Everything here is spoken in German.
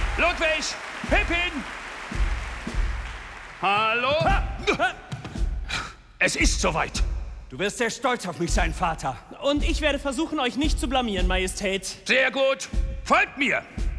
Ludwig! Pippin! Hallo? Es ist soweit. Du wirst sehr stolz auf mich sein, Vater. Und ich werde versuchen, euch nicht zu blamieren, Majestät. Sehr gut. Folgt mir.